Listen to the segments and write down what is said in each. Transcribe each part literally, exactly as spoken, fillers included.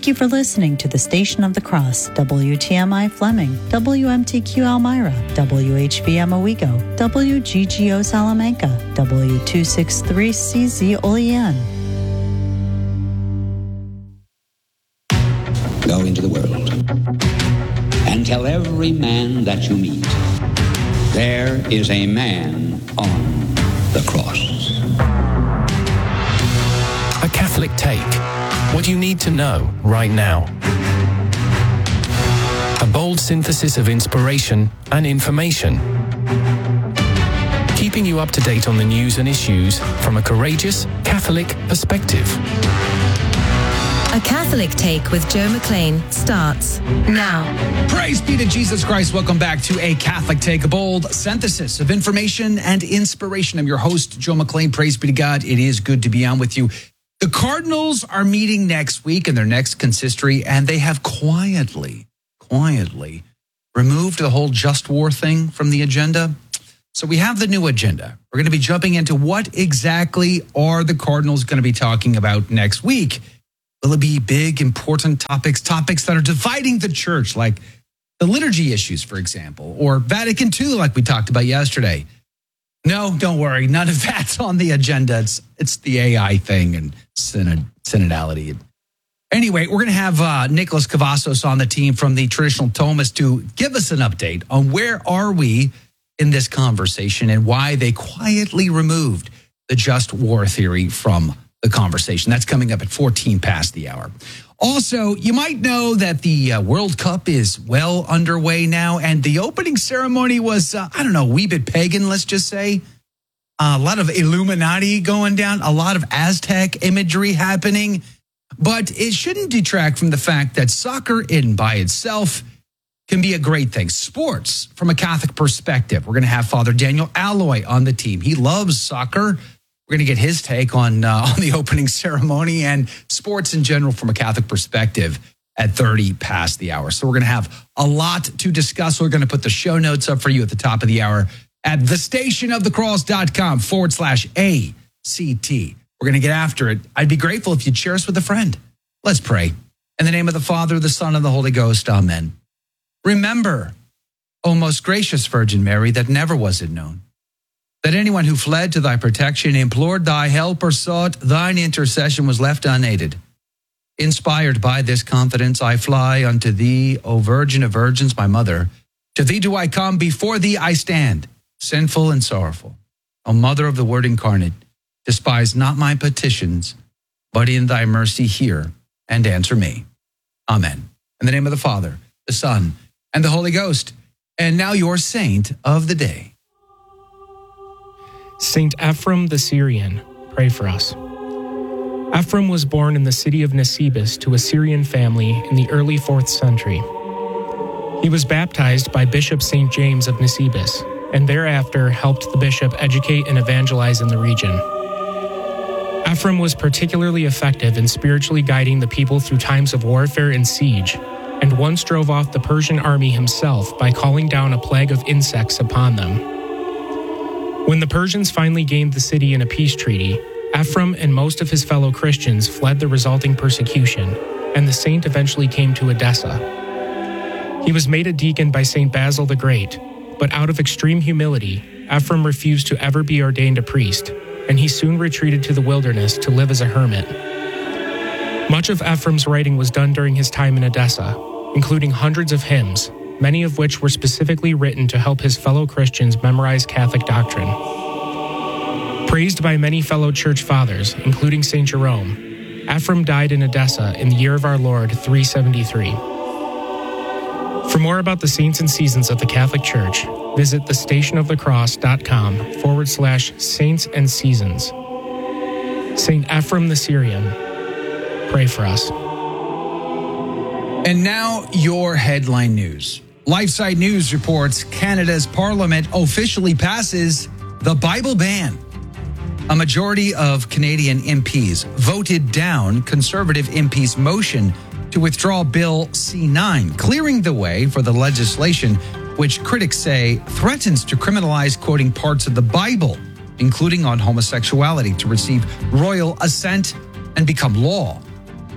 Thank you for listening to the Station of the Cross, W T M I Fleming, W M T Q Elmira, W H V M Owego, W G G O Salamanca, W two sixty-three C Z Olean. Go into the world and tell every man that you meet, there is a man on the cross. A Catholic Take. What you need to know right now. A bold synthesis of inspiration and information. Keeping you up to date on the news and issues from a courageous Catholic perspective. A Catholic Take with Joe McLean starts now. Praise be to Jesus Christ. Welcome back to A Catholic Take, a bold synthesis of information and inspiration. I'm your host, Joe McLean. Praise be to God. It is good to be on with you. The Cardinals are meeting next week in their next consistory, and they have quietly, quietly removed the whole just war thing from the agenda. So we have the new agenda. We're going to be jumping into what exactly are the Cardinals going to be talking about next week. Will it be big, important topics, topics that are dividing the church, like the liturgy issues, for example, or Vatican Two, like we talked about yesterday? No, don't worry. None of that's on the agenda. It's it's the A I thing and synod, synodality. Anyway, we're going to have uh, Nicholas Cavazos on the team from the Traditional Thomist to give us an update on where are we in this conversation and why they quietly removed the just war theory from the conversation. That's coming up at fourteen past the hour. Also, you might know that the uh, World Cup is well underway now, and the opening ceremony was, uh, I don't know, a wee bit pagan, let's just say. Uh, a lot of Illuminati going down, a lot of Aztec imagery happening, but it shouldn't detract from the fact that soccer in by itself can be a great thing. Sports, from a Catholic perspective. We're going to have Father Daniel Alloy on the team. He loves soccer. We're going to get his take on uh, on the opening ceremony and sports in general from a Catholic perspective at thirty past the hour. So we're going to have a lot to discuss. We're going to put the show notes up for you at the top of the hour at thestationofthecross.com forward slash ACT. We're going to get after it. I'd be grateful if you'd share us with a friend. Let's pray. In the name of the Father, the Son, and the Holy Ghost, amen. Remember, O most gracious Virgin Mary, that never was it known that anyone who fled to thy protection, implored thy help, or sought thine intercession was left unaided. Inspired by this confidence, I fly unto thee, O Virgin of Virgins, my mother. To thee do I come, before thee I stand, sinful and sorrowful. O Mother of the Word incarnate, despise not my petitions, but in thy mercy hear and answer me. Amen. In the name of the Father, the Son, and the Holy Ghost. And now your saint of the day. Saint Ephrem the Syrian, pray for us. Ephrem was born in the city of Nisibis to a Syrian family in the early fourth century. He was baptized by Bishop Saint James of Nisibis, and thereafter helped the bishop educate and evangelize in the region. Ephrem was particularly effective in spiritually guiding the people through times of warfare and siege, and once drove off the Persian army himself by calling down a plague of insects upon them. When the Persians finally gained the city in a peace treaty, Ephrem and most of his fellow Christians fled the resulting persecution, and the saint eventually came to Edessa. He was made a deacon by Saint Basil the Great, but out of extreme humility, Ephrem refused to ever be ordained a priest, and he soon retreated to the wilderness to live as a hermit. Much of Ephrem's writing was done during his time in Edessa, including hundreds of hymns, many of which were specifically written to help his fellow Christians memorize Catholic doctrine. Praised by many fellow church fathers, including Saint Jerome, Ephrem died in Edessa in the year of our Lord three seventy-three. For more about the saints and seasons of the Catholic Church, visit thestationofthecross.com forward slash saints and seasons. Saint Ephrem the Syrian, pray for us. And now your headline news. LifeSite News reports Canada's Parliament officially passes the Bible ban. A majority of Canadian M Ps voted down Conservative M Ps' motion to withdraw Bill C nine, clearing the way for the legislation which critics say threatens to criminalize quoting parts of the Bible, including on homosexuality, to receive royal assent and become law.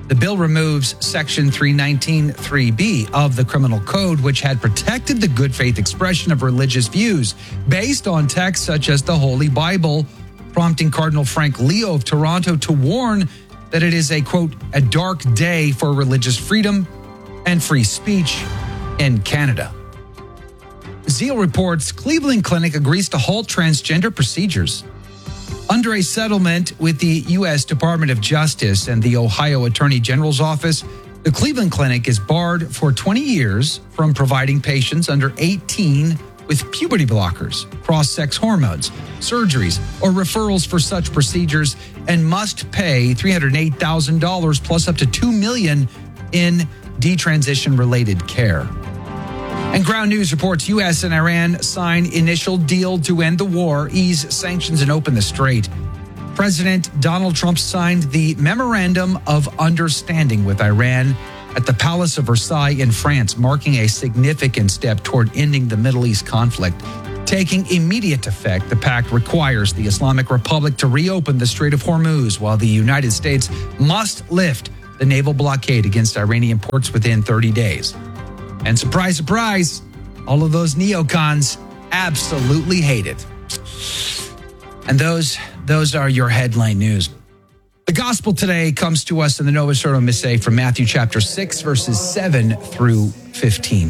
The bill removes Section three nineteen three B of the Criminal Code, which had protected the good faith expression of religious views based on texts such as the Holy Bible, prompting Cardinal Frank Leo of Toronto to warn that it is a, quote, a dark day for religious freedom and free speech in Canada. Zeal reports Cleveland Clinic agrees to halt transgender procedures. Under a settlement with the U S Department of Justice and the Ohio Attorney General's office, the Cleveland Clinic is barred for twenty years from providing patients under eighteen with puberty blockers, cross-sex hormones, surgeries, or referrals for such procedures, and must pay three hundred eight thousand dollars plus up to two million dollars in detransition-related care. And Ground News reports U S and Iran sign initial deal to end the war, ease sanctions, and open the strait. President Donald Trump signed the Memorandum of Understanding with Iran at the Palace of Versailles in France, marking a significant step toward ending the Middle East conflict. Taking immediate effect, the pact requires the Islamic Republic to reopen the Strait of Hormuz, while the United States must lift the naval blockade against Iranian ports within thirty days. And surprise, surprise, all of those neocons absolutely hate it. And those, those are your headline news. The gospel today comes to us in the Novus Ordo Missae from Matthew chapter six, verses seven through fifteen.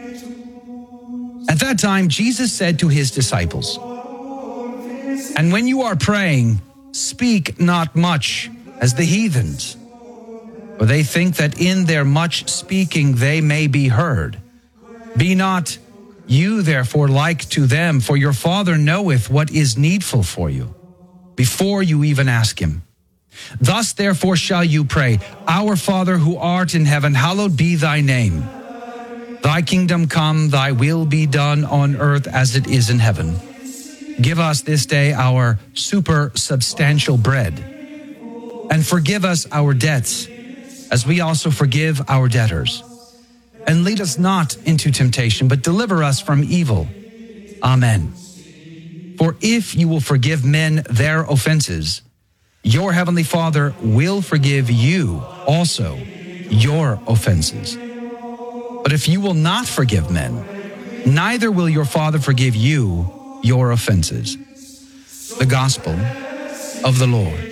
At that time, Jesus said to his disciples, "And when you are praying, speak not much as the heathens, for they think that in their much speaking they may be heard. Be not you therefore like to them, for your Father knoweth what is needful for you, before you even ask him. Thus therefore shall you pray, Our Father who art in heaven, hallowed be thy name. Thy kingdom come, thy will be done on earth as it is in heaven. Give us this day our supersubstantial bread, and forgive us our debts, as we also forgive our debtors. And lead us not into temptation, but deliver us from evil. Amen. For if you will forgive men their offenses, your heavenly Father will forgive you also your offenses. But if you will not forgive men, neither will your Father forgive you your offenses." The Gospel of the Lord.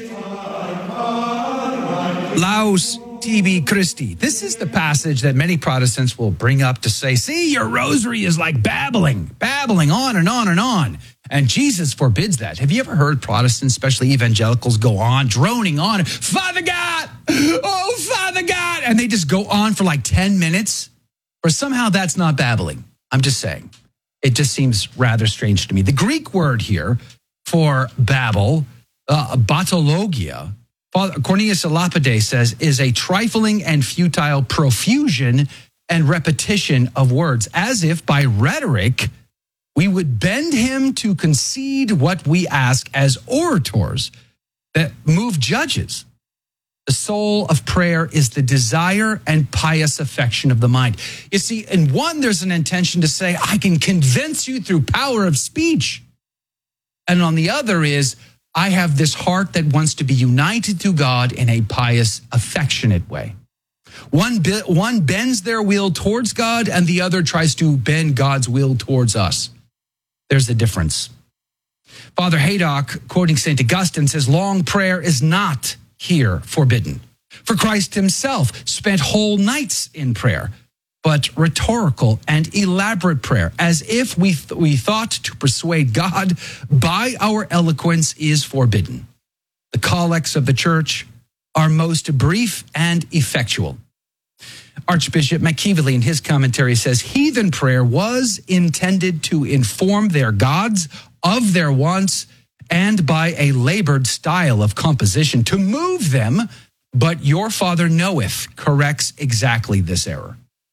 Laus tibi Christi. This is the passage that many Protestants will bring up to say, see, your rosary is like babbling, babbling on and on and on. And Jesus forbids that. Have you ever heard Protestants, especially evangelicals, go on, droning on, Father God, oh, Father God, and they just go on for like ten minutes? Or somehow that's not babbling. I'm just saying. It just seems rather strange to me. The Greek word here for babble, uh, batologia, Cornelius a Lapide says, is a trifling and futile profusion and repetition of words, as if by rhetoric we would bend him to concede what we ask as orators that move judges. The soul of prayer is the desire and pious affection of the mind. You see, in one, there's an intention to say, I can convince you through power of speech. And on the other is, I have this heart that wants to be united to God in a pious, affectionate way. One, one bends their will towards God, and the other tries to bend God's will towards us. There's a difference. Father Haydock, quoting Saint Augustine, says, long prayer is not here forbidden. For Christ himself spent whole nights in prayer, but rhetorical and elaborate prayer, as if we, th- we thought to persuade God by our eloquence, is forbidden. The collects of the church are most brief and effectual. Archbishop McKeeverly in his commentary says, heathen prayer was intended to inform their gods of their wants and by a labored style of composition to move them, but your Father knoweth corrects exactly this error.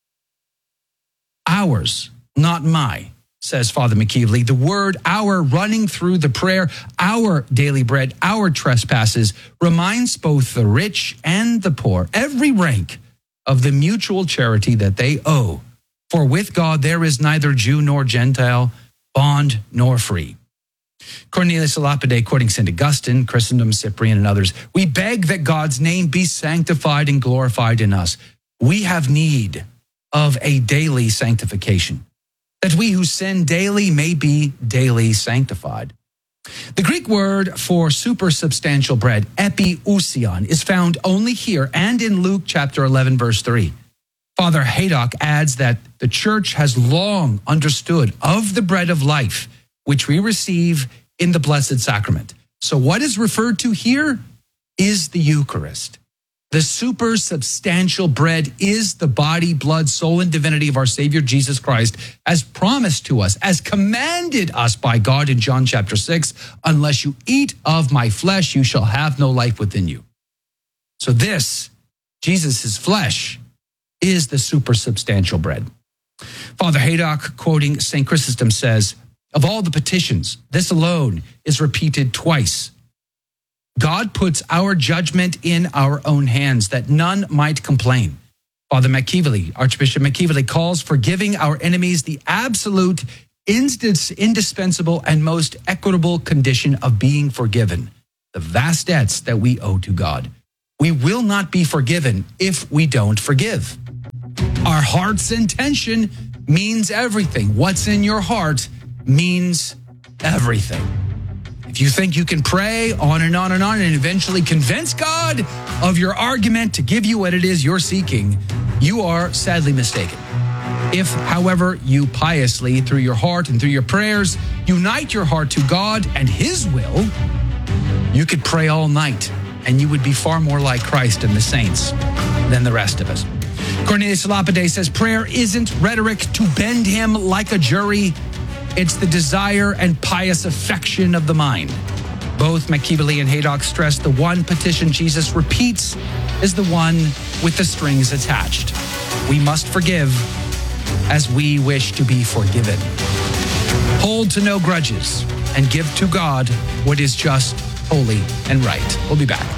Ours, not my, says Father McKeeverly. The word our running through the prayer, our daily bread, our trespasses, reminds both the rich and the poor, every rank, of the mutual charity that they owe. For with God there is neither Jew nor Gentile, bond nor free. Cornelius a Lapide, quoting Saint Augustine, Chrysostom, Cyprian, and others, we beg that God's name be sanctified and glorified in us. We have need of a daily sanctification, that we who sin daily may be daily sanctified. The Greek word for supersubstantial bread, epiousion, is found only here and in Luke chapter eleven, verse three. Father Haydock adds that the church has long understood of the bread of life, which we receive in the Blessed Sacrament. So what is referred to here is the Eucharist. The supersubstantial bread is the body, blood, soul, and divinity of our Savior Jesus Christ, as promised to us, as commanded us by God in John chapter six, unless you eat of my flesh, you shall have no life within you. So this, Jesus' flesh, is the supersubstantial bread. Father Haydock, quoting Saint Chrysostom, says, of all the petitions, this alone is repeated twice. God puts our judgment in our own hands, that none might complain. Father McKeevely, Archbishop McKeevely, calls for giving our enemies the absolute, indispensable, and most equitable condition of being forgiven, the vast debts that we owe to God. We will not be forgiven if we don't forgive. Our heart's intention means everything. What's in your heart means everything. If you think you can pray on and on and on and eventually convince God of your argument to give you what it is you're seeking, you are sadly mistaken. If, however, you piously, through your heart and through your prayers, unite your heart to God and His will, you could pray all night and you would be far more like Christ and the saints than the rest of us. Cornelius Lapide says, prayer isn't rhetoric to bend him like a jury. It's the desire and pious affection of the mind. Both McKeevely and Haydock stress the one petition Jesus repeats is the one with the strings attached. We must forgive as we wish to be forgiven. Hold to no grudges and give to God what is just, holy, and right. We'll be back.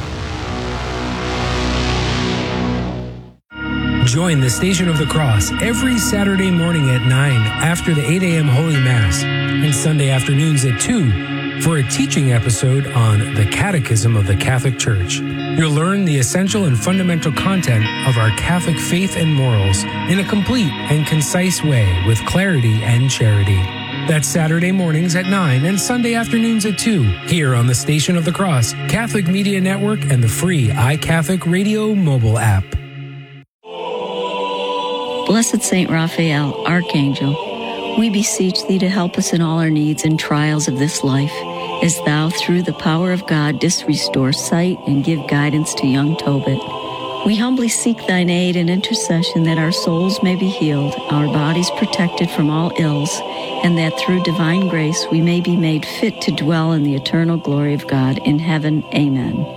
Join the Station of the Cross every Saturday morning at nine after the eight a.m. Holy Mass and Sunday afternoons at two for a teaching episode on the Catechism of the Catholic Church. You'll learn the essential and fundamental content of our Catholic faith and morals in a complete and concise way with clarity and charity. That's Saturday mornings at nine and Sunday afternoons at two here on the Station of the Cross, Catholic Media Network, and the free iCatholic Radio mobile app. Blessed Saint Raphael, Archangel, we beseech thee to help us in all our needs and trials of this life, as thou, through the power of God, didst restore sight and give guidance to young Tobit. We humbly seek thine aid and intercession that our souls may be healed, our bodies protected from all ills, and that through divine grace we may be made fit to dwell in the eternal glory of God in heaven. Amen.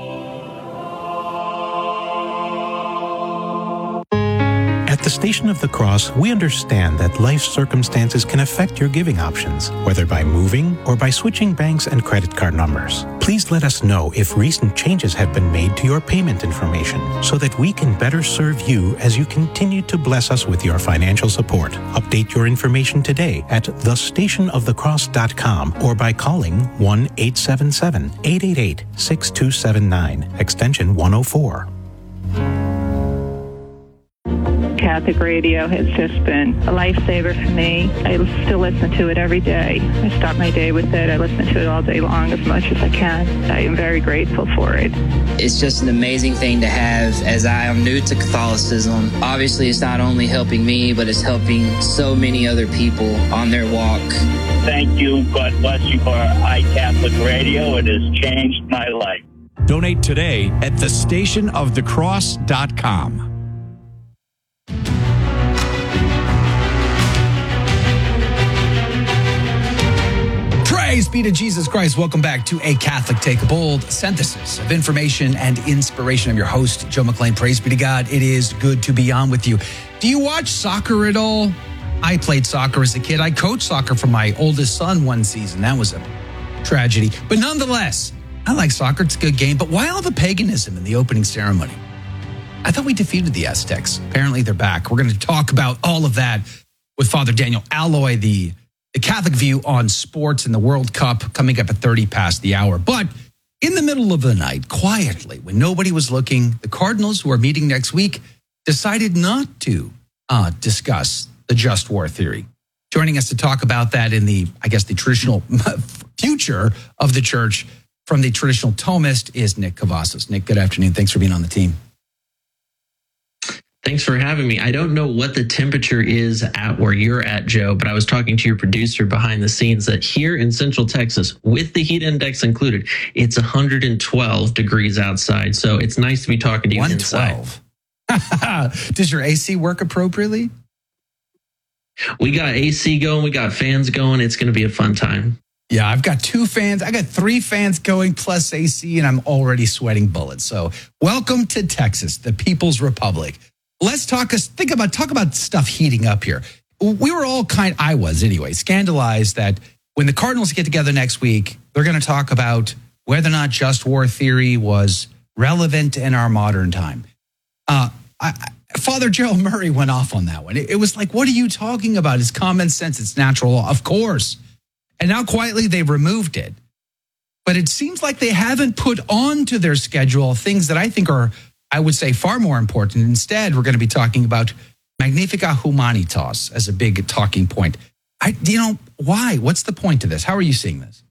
At the Station of the Cross, we understand that life circumstances can affect your giving options, whether by moving or by switching banks and credit card numbers. Please let us know if recent changes have been made to your payment information so that we can better serve you as you continue to bless us with your financial support. Update your information today at the station of the cross dot com or by calling one eight seven seven, eight eight eight, six two seven nine, extension one oh four. Catholic radio has just been a lifesaver for me. I still listen to it every day. I start my day with it. I listen to it all day long as much as I can. I am very grateful for it. It's just an amazing thing to have, as I am new to Catholicism. Obviously, it's not only helping me, but it's helping so many other people on their walk. Thank you. God bless you for iCatholic Radio. It has changed my life. Donate today at the station of the cross dot com. Praise be to Jesus Christ. Welcome back to A Catholic Take a Bold, synthesis of information and inspiration. I'm your host, Joe McClain. Praise be to God. It is good to be on with you. Do you watch soccer at all? I played soccer as a kid. I coached soccer for my oldest son one season. That was a tragedy. But nonetheless, I like soccer. It's a good game. But why all the paganism in the opening ceremony? I thought we defeated the Aztecs. Apparently they're back. We're going to talk about all of that with Father Daniel Alloy, the the Catholic View on sports and the World Cup coming up at thirty past the hour. But in the middle of the night, quietly, when nobody was looking, the Cardinals, who are meeting next week, decided not to uh, discuss the just war theory. Joining us to talk about that in the, I guess, the traditional future of the church from the traditional Thomist is Nick Cavazos. Nick, good afternoon. Thanks for being on the team. Thanks for having me. I don't know what the temperature is at where you're at, Joe, but I was talking to your producer behind the scenes that here in Central Texas, with the heat index included, it's one hundred twelve degrees outside. So it's nice to be talking to you inside. Does your A C work appropriately? We got A C going. We got fans going. It's going to be a fun time. Yeah, I've got two fans. I got three fans going plus A C, and I'm already sweating bullets. So welcome to Texas, the People's Republic. Let's talk, think about, talk about stuff heating up here. We were all kind, I was anyway, scandalized that when the Cardinals get together next week, they're going to talk about whether or not just war theory was relevant in our modern time. Uh, I, Father Gerald Murray went off on that one. It, it was like, what are you talking about? It's common sense. It's natural law. Of course. And now quietly they've removed it. But it seems like they haven't put onto their schedule things that I think are, I would say, far more important. Instead, we're going to be talking about Magnificat Humanitas as a big talking point. I, you know, why? What's the point to this? How are you seeing this?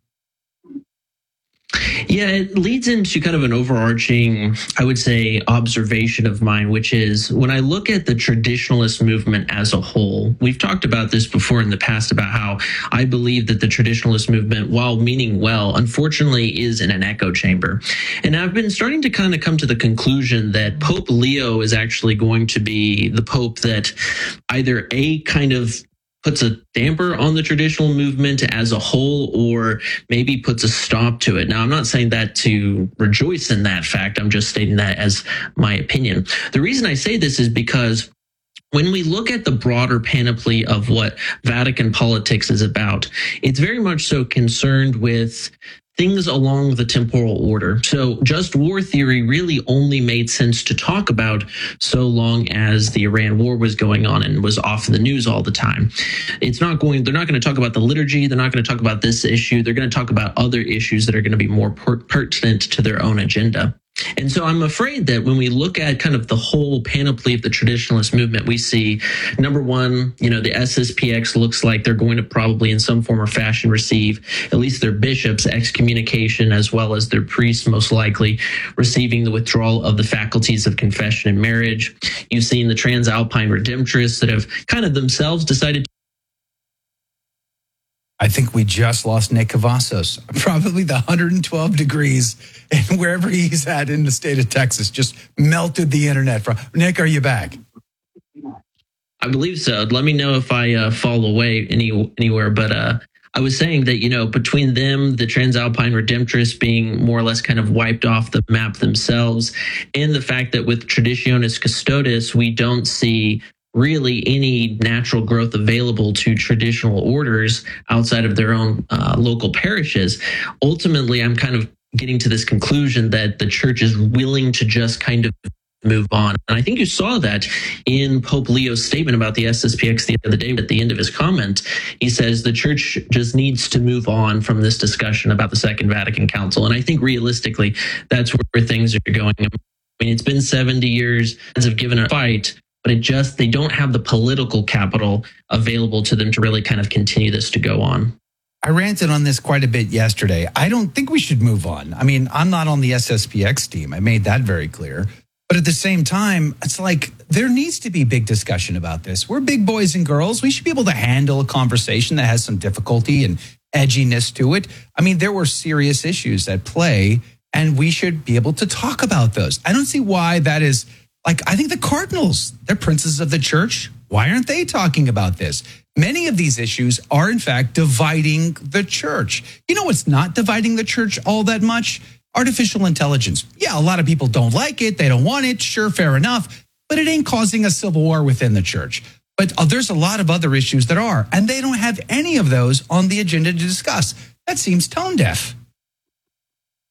Yeah, it leads into kind of an overarching, I would say, observation of mine, which is when I look at the traditionalist movement as a whole, we've talked about this before in the past about how I believe that the traditionalist movement, while meaning well, unfortunately is in an echo chamber. And I've been starting to kind of come to the conclusion that Pope Leo is actually going to be the Pope that either A, kind of puts a damper on the traditional movement as a whole, or maybe puts a stop to it. Now, I'm not saying that to rejoice in that fact. I'm just stating that as my opinion. The reason I say this is because when we look at the broader panoply of what Vatican politics is about, it's very much so concerned with things along the temporal order. So just war theory really only made sense to talk about so long as the Iran war was going on and was off in the news all the time. It's not going, they're not going to talk about the liturgy. They're not going to talk about this issue. They're going to talk about other issues that are going to be more per- pertinent to their own agenda. And so I'm afraid that when we look at kind of the whole panoply of the traditionalist movement, we see, number one, you know, the S S P X looks like they're going to probably in some form or fashion receive at least their bishops' excommunication, as well as their priests most likely receiving the withdrawal of the faculties of confession and marriage. You've seen the Transalpine Redemptorists that have kind of themselves decided to I think we just lost Nick Cavazos. Probably the one hundred twelve degrees and wherever he's at in the state of Texas just melted the internet. From Nick, are you back? I believe so. Let me know if I uh, fall away any anywhere. But uh, I was saying that, you know, between them, the Transalpine Redemptorists being more or less kind of wiped off the map themselves, and the fact that with Traditionis Custodes, we don't see really any natural growth available to traditional orders outside of their own uh, local parishes. Ultimately, I'm kind of getting to this conclusion that the church is willing to just kind of move on. And I think you saw that in Pope Leo's statement about the S S P X the other day. At the end of his comment, he says the church just needs to move on from this discussion about the Second Vatican Council. And I think realistically, that's where things are going. I mean, it's been seventy years since have given a fight, but it just, they don't have the political capital available to them to really kind of continue this to go on. I ranted on this quite a bit yesterday. I don't think we should move on. I mean, I'm not on the S S P X team. I made that very clear. But at the same time, it's like there needs to be big discussion about this. We're big boys and girls. We should be able to handle a conversation that has some difficulty and edginess to it. I mean, there were serious issues at play, and we should be able to talk about those. I don't see why that is. Like, I think the Cardinals, they're princes of the church. Why aren't they talking about this? Many of these issues are, in fact, dividing the church. You know what's not dividing the church all that much? Artificial intelligence. Yeah, a lot of people don't like it. They don't want it. Sure, fair enough. But it ain't causing a civil war within the church. But uh, there's a lot of other issues that are, and they don't have any of those on the agenda to discuss. That seems tone deaf.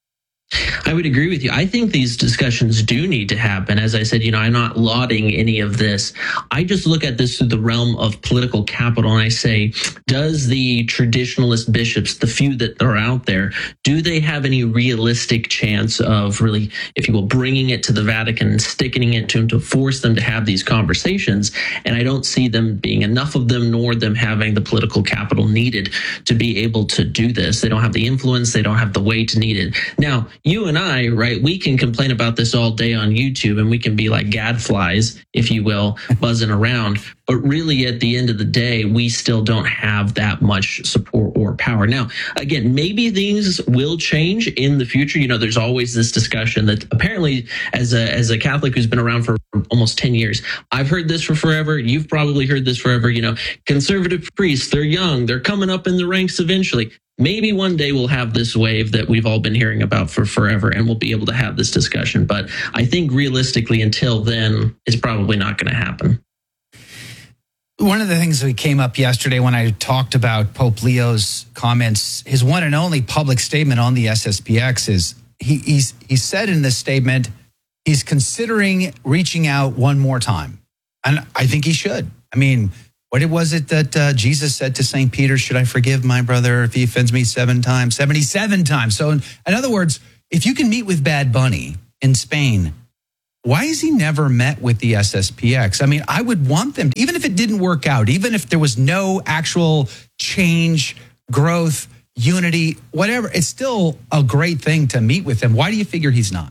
I would agree with you. I think these discussions do need to happen. As I said, you know, I'm not lauding any of this. I just look at this through the realm of political capital, and I say, does the traditionalist bishops, the few that are out there, do they have any realistic chance of really, if you will, bringing it to the Vatican and sticking it to them to force them to have these conversations? And I don't see them being enough of them, nor them having the political capital needed to be able to do this. They don't have the influence. They don't have the weight needed. Now, you and I, right, we can complain about this all day on YouTube, and we can be like gadflies, if you will, buzzing around. But really, at the end of the day, we still don't have that much support or power. Now, again, maybe things will change in the future. You know, there's always this discussion that apparently, as a as a Catholic who's been around for almost ten years, I've heard this for forever. You've probably heard this forever. You know, conservative priests, they're young, they're coming up in the ranks eventually. Maybe one day we'll have this wave that we've all been hearing about for forever, and we'll be able to have this discussion. But I think realistically, until then, it's probably not going to happen. One of the things that came up yesterday when I talked about Pope Leo's comments, his one and only public statement on the S S P X is he he's, he said in this statement, he's considering reaching out one more time. And I think he should. I mean, what was it that uh, Jesus said to Saint Peter? Should I forgive my brother if he offends me seven times? seventy-seven times. So in, in other words, if you can meet with Bad Bunny in Spain, why has he never met with the S S P X? I mean, I would want them, even if it didn't work out, even if there was no actual change, growth, unity, whatever, it's still a great thing to meet with him. Why do you figure he's not?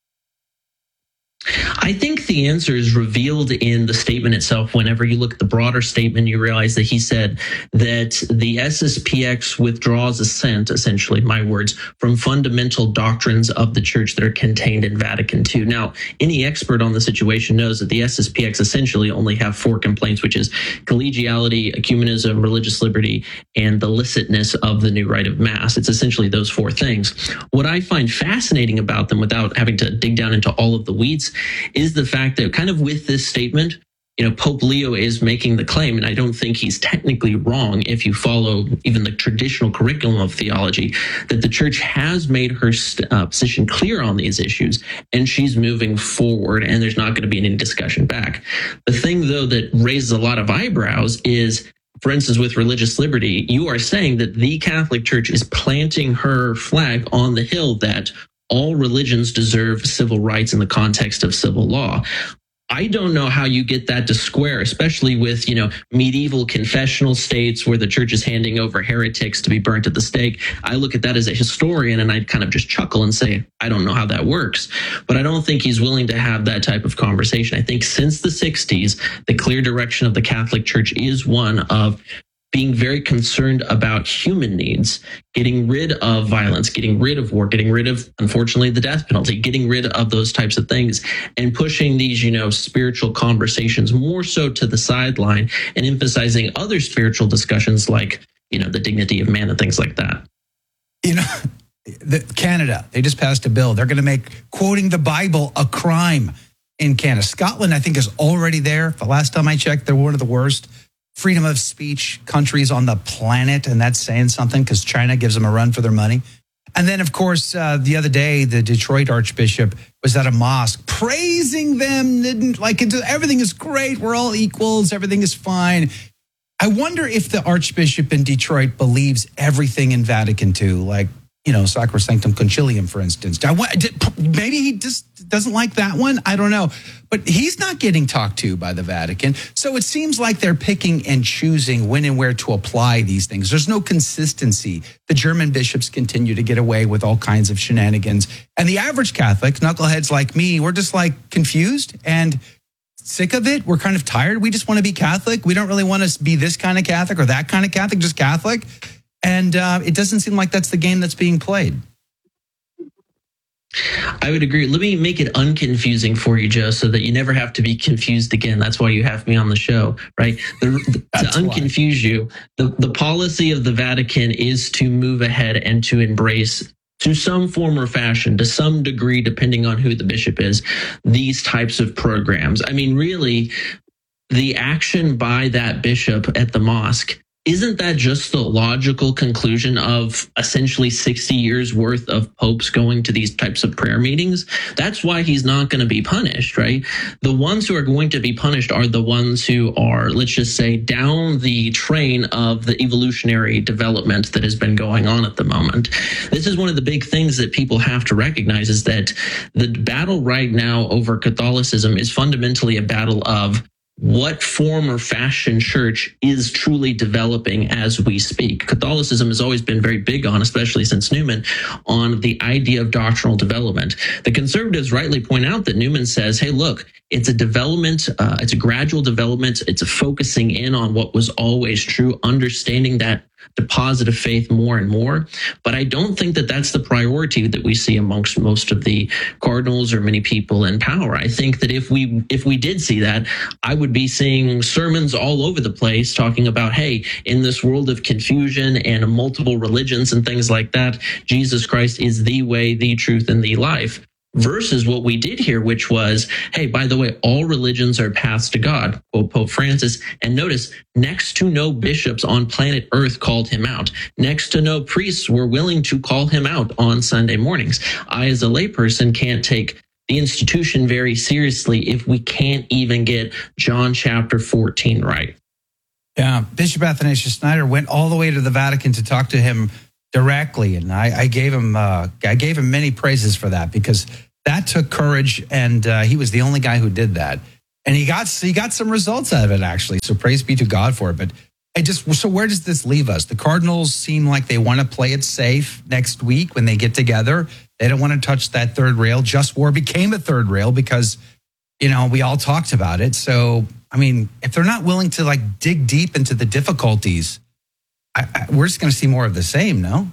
I think the answer is revealed in the statement itself. Whenever you look at the broader statement, you realize that he said that the S S P X withdraws assent, essentially, my words, from fundamental doctrines of the church that are contained in Vatican two. Now, any expert on the situation knows that the S S P X essentially only have four complaints, which is collegiality, ecumenism, religious liberty, and the licitness of the new rite of Mass. It's essentially those four things. What I find fascinating about them, without having to dig down into all of the weeds, is the fact that kind of with this statement, you know, Pope Leo is making the claim, and I don't think he's technically wrong if you follow even the traditional curriculum of theology, that the church has made her uh, position clear on these issues, and she's moving forward, and there's not going to be any discussion back. The thing, though, that raises a lot of eyebrows is, for instance, with religious liberty, you are saying that the Catholic Church is planting her flag on the hill that all religions deserve civil rights in the context of civil law. I don't know how you get that to square, especially with, you know, medieval confessional states where the church is handing over heretics to be burnt at the stake. I look at that as a historian, and I kind of just chuckle and say, I don't know how that works. But I don't think he's willing to have that type of conversation. I think since the sixties, the clear direction of the Catholic Church is one of being very concerned about human needs, getting rid of violence, getting rid of war, getting rid of, unfortunately, the death penalty, getting rid of those types of things, and pushing these, you know, spiritual conversations more so to the sideline and emphasizing other spiritual discussions like, you know, the dignity of man and things like that. You know, the, Canada, they just passed a bill. They're going to make quoting the Bible a crime in Canada. Scotland, I think, is already there. The last time I checked, they're one of the worst freedom of speech countries on the planet, and that's saying something because China gives them a run for their money. And then, of course, uh, the other day, the Detroit Archbishop was at a mosque praising them, didn't like it, everything is great, we're all equals, everything is fine. I wonder if the Archbishop in Detroit believes everything in Vatican two, like, you know, Sacrosanctum Concilium, for instance. I, maybe he just doesn't like that one. I don't know. But he's not getting talked to by the Vatican. So it seems like they're picking and choosing when and where to apply these things. There's no consistency. The German bishops continue to get away with all kinds of shenanigans. And the average Catholic, knuckleheads like me, we're just like confused and sick of it. We're kind of tired. We just want to be Catholic. We don't really want to be this kind of Catholic or that kind of Catholic, just Catholic. And uh, it doesn't seem like that's the game that's being played. I would agree. Let me make it unconfusing for you, Joe, so that you never have to be confused again. That's why you have me on the show, right? The, the, to unconfuse why. you, the, the policy of the Vatican is to move ahead and to embrace, to some form or fashion, to some degree, depending on who the bishop is, these types of programs. I mean, really, the action by that bishop at the mosque isn't that just the logical conclusion of essentially sixty years worth of popes going to these types of prayer meetings? That's why he's not going to be punished, right? The ones who are going to be punished are the ones who are, let's just say, down the train of the evolutionary development that has been going on at the moment. This is one of the big things that people have to recognize, is that the battle right now over Catholicism is fundamentally a battle of what form or fashion church is truly developing as we speak. Catholicism has always been very big on, especially since Newman, on the idea of doctrinal development. The conservatives rightly point out that Newman says, hey, look, it's a development, uh, it's a gradual development, it's a focusing in on what was always true, understanding that deposit of faith more and more. But I don't think that that's the priority that we see amongst most of the cardinals or many people in power. I think that if we if we did see that, I would be seeing sermons all over the place talking about, hey, in this world of confusion and multiple religions and things like that, Jesus Christ is the way, the truth, and the life. Versus what we did here, which was, hey, by the way, all religions are paths to God, quote Pope Francis. And notice, next to no bishops on planet Earth called him out. Next to no priests were willing to call him out on Sunday mornings. I, as a layperson, can't take the institution very seriously if we can't even get John chapter fourteen right. Yeah, Bishop Athanasius Schneider went all the way to the Vatican to talk to him directly, and I, I gave him uh, I gave him many praises for that, because that took courage, and uh, he was the only guy who did that, and he got he got some results out of it, actually. So praise be to God for it. But I just so where does this leave us? The Cardinals seem like they want to play it safe next week when they get together. They don't want to touch that third rail. Just War became a third rail because, you know, we all talked about it. So I mean, if they're not willing to like dig deep into the difficulties, I, I, we're just going to see more of the same, no?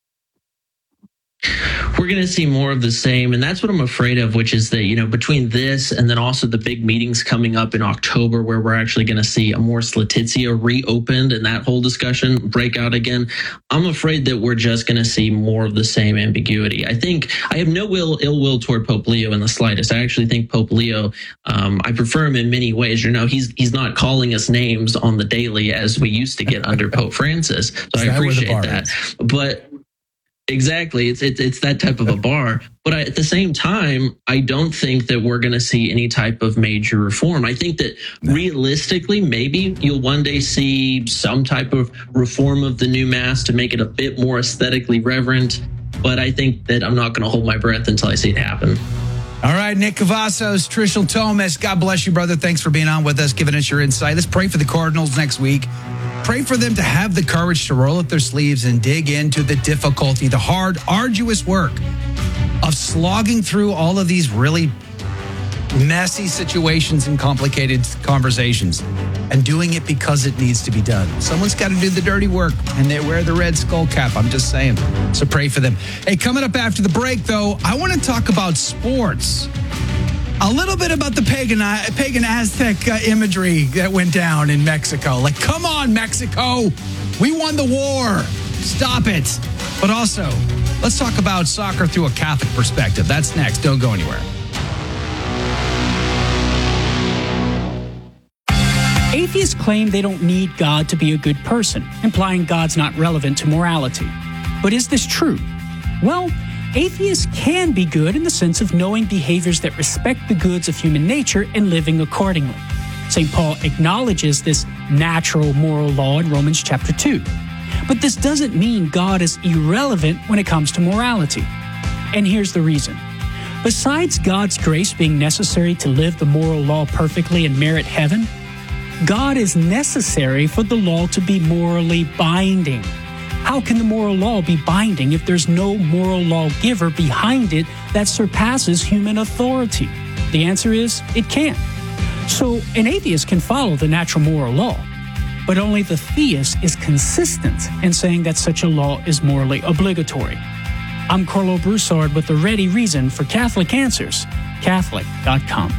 We're going to see more of the same. And that's what I'm afraid of, which is that, you know, between this and then also the big meetings coming up in October, where we're actually going to see Amoris Laetitia reopened and that whole discussion break out again, I'm afraid that we're just going to see more of the same ambiguity. I think I have no ill, ill will toward Pope Leo in the slightest. I actually think Pope Leo, um, I prefer him in many ways. You know, he's he's not calling us names on the daily as we used to get under Pope Francis. So I appreciate that. Is. But exactly. It's, it's it's that type of a bar. But I, at the same time, I don't think that we're going to see any type of major reform. I think that realistically, maybe you'll one day see some type of reform of the new Mass to make it a bit more aesthetically reverent. But I think that I'm not going to hold my breath until I see it happen. All right, Nick Cavazos, Trishul Thomas, God bless you, brother. Thanks for being on with us, giving us your insight. Let's pray for the Cardinals next week. Pray for them to have the courage to roll up their sleeves and dig into the difficulty, the hard, arduous work of slogging through all of these really messy situations and complicated conversations and doing it because it needs to be done. Someone's got to do the dirty work, and they wear the red skull cap. I'm just saying. So pray for them. Hey, coming up after the break, though, I want to talk about sports. A little bit about the pagan pagan Aztec uh, imagery that went down in Mexico. Like, come on, Mexico. We won the war. Stop it. But also, let's talk about soccer through a Catholic perspective. That's next. Don't go anywhere. Atheists claim they don't need God to be a good person, implying God's not relevant to morality. But is this true? Well, atheists can be good in the sense of knowing behaviors that respect the goods of human nature and living accordingly. Saint Paul acknowledges this natural moral law in Romans chapter two. But this doesn't mean God is irrelevant when it comes to morality. And here's the reason. Besides God's grace being necessary to live the moral law perfectly and merit heaven, God is necessary for the law to be morally binding. How can the moral law be binding if there's no moral lawgiver behind it that surpasses human authority? The answer is, it can't. So an atheist can follow the natural moral law, but only the theist is consistent in saying that such a law is morally obligatory. I'm Carlo Broussard with the ready reason for Catholic Answers, Catholic dot com.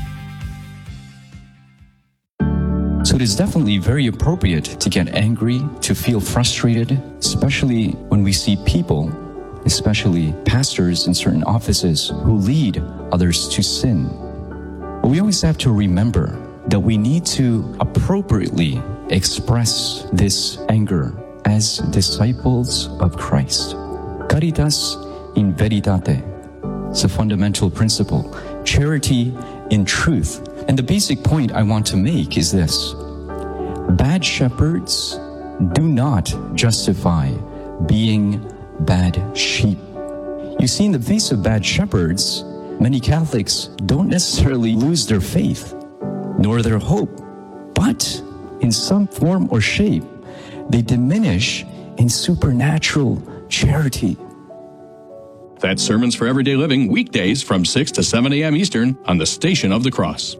So it is definitely very appropriate to get angry, to feel frustrated, especially when we see people, especially pastors in certain offices, who lead others to sin. But we always have to remember that we need to appropriately express this anger as disciples of Christ. Caritas in veritate. It's a fundamental principle. Charity in truth. And the basic point I want to make is this. Bad shepherds do not justify being bad sheep. You see, in the face of bad shepherds, many Catholics don't necessarily lose their faith, nor their hope, but in some form or shape, they diminish in supernatural charity. That's Sermons for Everyday Living, weekdays from six to seven a.m. Eastern on the Station of the Cross.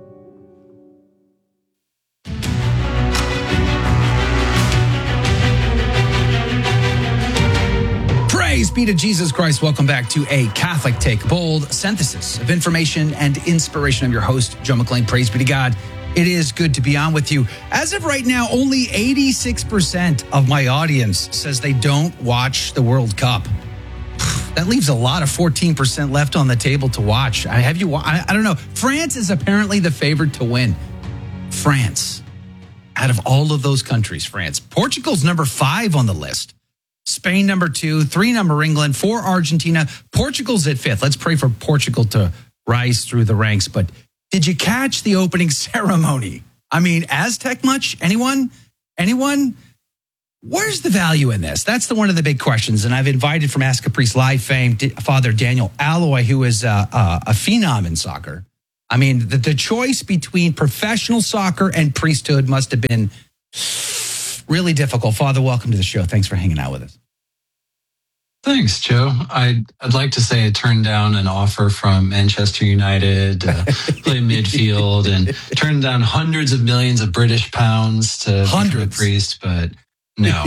Praise be to Jesus Christ. Welcome back to A Catholic Take, bold synthesis of information and inspiration. I'm your host, Joe McClain. Praise be to God. It is good to be on with you. As of right now, only eighty-six percent of my audience says they don't watch the World Cup. That leaves a lot of fourteen percent left on the table to watch. I have you. I, I don't know. France is apparently the favorite to win. France, out of all of those countries, France. Portugal's number five on the list. Spain number two, three number England, four Argentina. Portugal's at fifth. Let's pray for Portugal to rise through the ranks. But did you catch the opening ceremony? I mean, Aztec much? Anyone? Anyone? Where's the value in this? That's the one of the big questions. And I've invited from Ask a Priest Live fame, Father Daniel Alloy, who is a, a, a phenom in soccer. I mean, the, the choice between professional soccer and priesthood must have been really difficult. Father, welcome to the show. Thanks for hanging out with us. Thanks, Joe. I'd, I'd like to say I turned down an offer from Manchester United to play midfield and turned down hundreds of millions of British pounds to hundreds. become a priest, but no.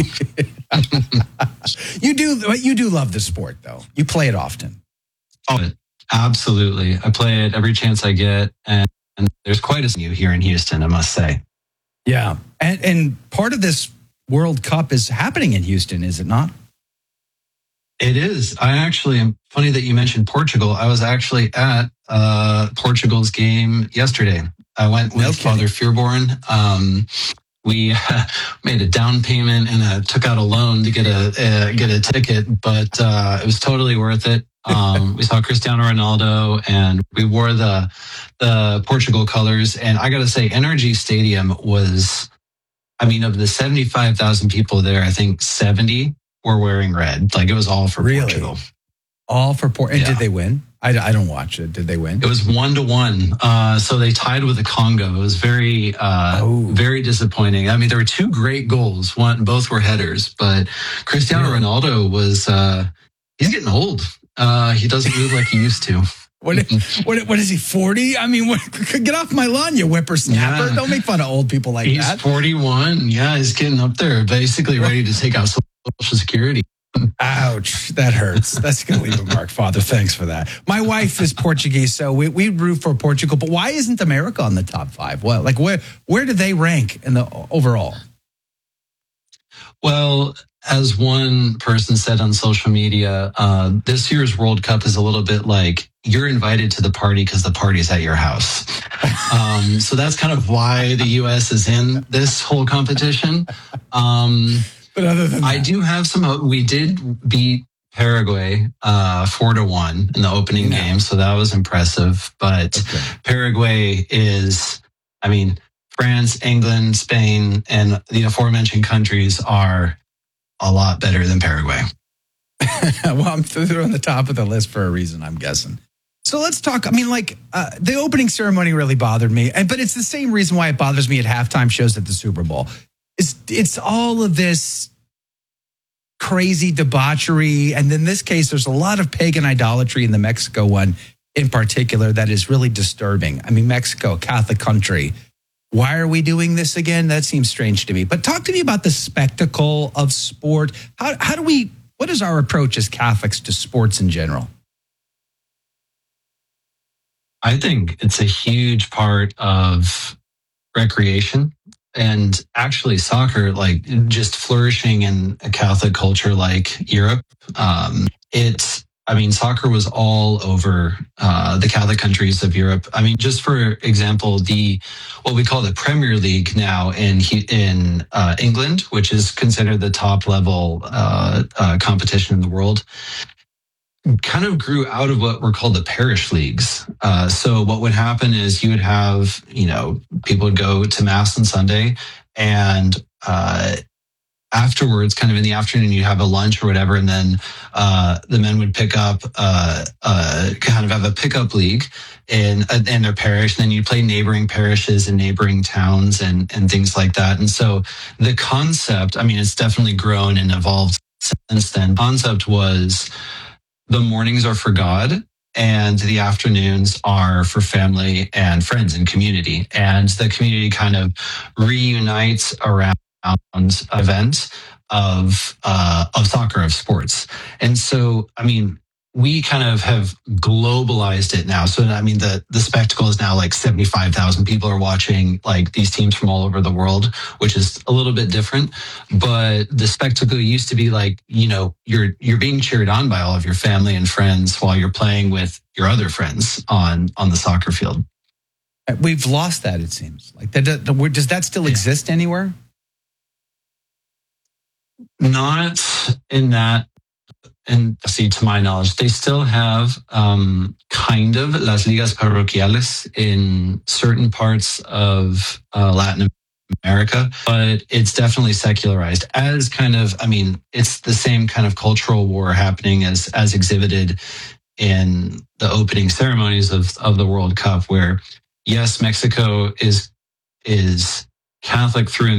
You do you do love the sport, though. You play it often. Oh, absolutely. I play it every chance I get, and, and there's quite a new here in Houston, I must say. Yeah, and and part of this World Cup is happening in Houston, is it not? It is. I actually am funny that you mentioned Portugal. I was actually at uh, Portugal's game yesterday. I went with no Father Fearborn. Um, we uh, made a down payment and uh, took out a loan to get a uh, get a ticket, but uh, it was totally worth it. Um, we saw Cristiano Ronaldo, and we wore the the Portugal colors. And I got to say, N R G Stadium was, I mean, of the seventy-five thousand people there, I think seventy were wearing red. Like, it was all for really? Portugal. All for Portugal. And yeah. Did they win? I, I don't watch it. Did they win? It was one to one. Uh, so they tied with the Congo. It was very, uh, oh. very disappointing. I mean, there were two great goals. One, both were headers, but Cristiano yeah. Ronaldo was, uh, he's getting old. Uh, he doesn't move like he used to. What, what, what is he, forty? I mean, what, get off my lawn, you whippersnapper. Yeah. Don't make fun of old people like he's that. He's forty-one. Yeah, he's getting up there, basically ready to take out Social Security. Ouch, that hurts. That's going to leave a mark, Father. Thanks for that. My wife is Portuguese, so we, we root for Portugal. But why isn't America on the top five? Well, like where where do they rank in the overall? Well, as one person said on social media, uh, this year's World Cup is a little bit like you're invited to the party because the party's at your house. Um, so that's kind of why the U S is in this whole competition. Um, But other than that, I do have some. We did beat Paraguay uh, four to one in the opening yeah. game, so that was impressive. But okay. Paraguay is, I mean, France, England, Spain, and the aforementioned countries are a lot better than Paraguay. Well, I'm they're on the top of the list for a reason, I'm guessing. So let's talk. I mean, like uh, the opening ceremony really bothered me, and but it's the same reason why it bothers me at halftime shows at the Super Bowl. It's, it's all of this crazy debauchery. And in this case, there's a lot of pagan idolatry in the Mexico one in particular that is really disturbing. I mean, Mexico, Catholic country. Why are we doing this again? That seems strange to me. But talk to me about the spectacle of sport. How, how do we, what is our approach as Catholics to sports in general? I think it's a huge part of recreation. And actually soccer, like just flourishing in a Catholic culture like Europe, um, it's I mean, soccer was all over uh, the Catholic countries of Europe. I mean, just for example, the what we call the Premier League now in in uh, England, which is considered the top level uh, uh, competition in the world, kind of grew out of what were called the parish leagues. Uh, so what would happen is you would have, you know, people would go to mass on Sunday, and uh, afterwards, kind of in the afternoon, you have a lunch or whatever, and then uh, the men would pick up, uh, uh, kind of have a pickup league in in their parish, and then you play neighboring parishes and neighboring towns and and things like that. And so the concept, I mean, it's definitely grown and evolved since then. Concept was the mornings are for God, and the afternoons are for family and friends and community, and the community kind of reunites around event of uh, of soccer, of sports. And so, I mean, we kind of have globalized it now. So, I mean, the the spectacle is now like seventy-five thousand people are watching like these teams from all over the world, which is a little bit different. But the spectacle used to be like, you know, you're you're being cheered on by all of your family and friends while you're playing with your other friends on on the soccer field. We've lost that, it seems. Like that, does that still exist anywhere? Not in that, and see, to my knowledge, they still have um, kind of las ligas parroquiales in certain parts of uh, Latin America, but it's definitely secularized as kind of, I mean, it's the same kind of cultural war happening as as exhibited in the opening ceremonies of, of the World Cup, where yes, Mexico is is Catholic through and